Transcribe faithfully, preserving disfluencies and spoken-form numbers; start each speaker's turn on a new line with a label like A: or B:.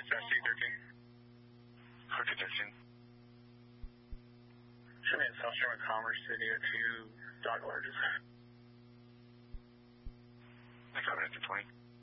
A: C thirteen.
B: Okay, thirteen.
A: Show me at South Sherman Commerce City or two dog larges.